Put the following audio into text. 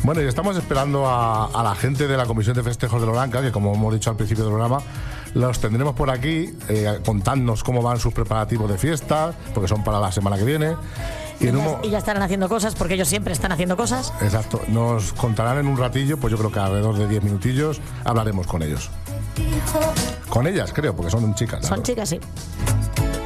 Bueno, y estamos esperando a la gente de la Comisión de Festejos de Loranca, que como hemos dicho al principio del programa, los tendremos por aquí contándonos cómo van sus preparativos de fiesta, porque son para la semana que viene. Y ya estarán haciendo cosas, porque ellos siempre están haciendo cosas. Exacto, nos contarán en un ratillo, pues yo creo que alrededor de 10 minutillos hablaremos con ellos. Con ellas, creo, porque son chicas. Son chicas, sí.